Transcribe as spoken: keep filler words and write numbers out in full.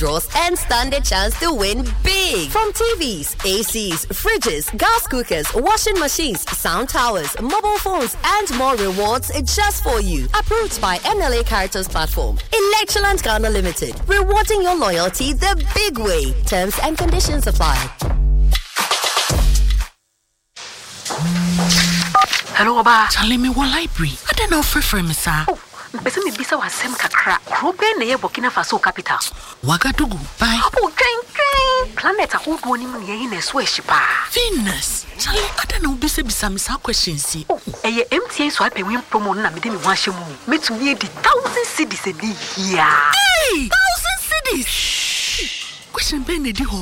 draws and stand a chance to win big. From T Vs, A Cs, fridges, gas cookers, washing machines, sound towers, mobile phones, and more rewards just for you. Approved by N L A Caritas Platform. Electroland Ghana Limited. Rewarding your loyalty the big way. Terms and conditions apply. Hello, Oba. Charlie, me what library? I don't know if for me, sir. Oh, mpese me bisa wa sem kakra. Krobe na ye Burkina Faso capital. Wagadugu, bye. Oh, train, train. Planet a whole one in ye in a sweshipa. Venus. Charlie, I don't know bisa bisa me sa questions. Oh, eh M T A swipe win promo na me de me wan shemu. Me to me di thousand cities a day. Yeah. Hey, thousand cities. Question ben di ho